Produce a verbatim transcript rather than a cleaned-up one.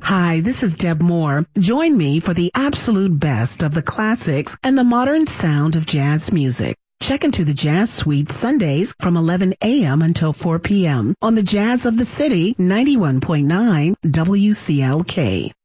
Hi, this is Deb Moore. Join me for the absolute best of the classics and the modern sound of jazz music. Check into the Jazz Suite Sundays from eleven a.m. until four p.m. on the Jazz of the City ninety-one point nine W C L K.